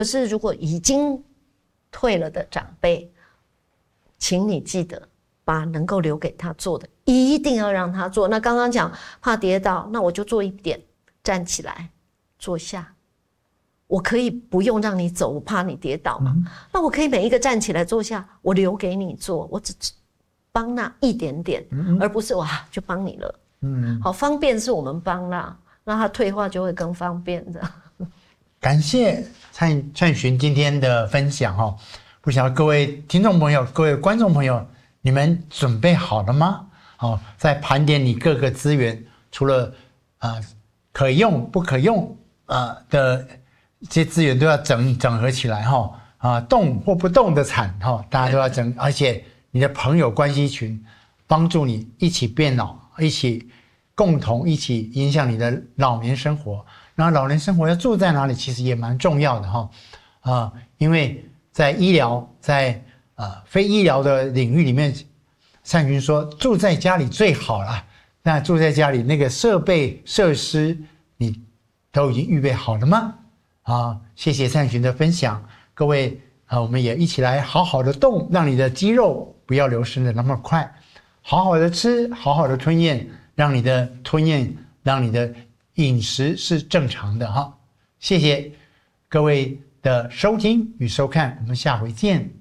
可是如果已经退了的长辈，请你记得把能够留给他做的一定要让他做。那刚刚讲怕跌倒，那我就做一点，站起来坐下。我可以不用让你走，我怕你跌倒嘛。那我可以每一个站起来坐下，我留给你做，我只帮那一点点，而不是哇就帮你了。好，方便是我们帮啦，那他退化就会更方便的。 感谢灿珣今天的分享哦，不晓得各位听众朋友、各位观众朋友，你们准备好了吗？在盘点你各个资源，除了可用不可用的这些资源都要整合起来动或不动的产大家都要整，而且你的朋友关系群帮助你一起变老，一起共同一起影响你的老年生活。然后老年生活要住在哪里，其实也蛮重要的因为在医疗，在非医疗的领域里面，灿珣说住在家里最好了。那住在家里那个设备设施，你都已经预备好了吗？谢谢灿珣的分享，各位我们也一起来好好的动，让你的肌肉不要流失的那么快，好好的吃，好好的吞咽，让你的吞咽，让你的饮食是正常的谢谢各位的收听与收看，我们下回见。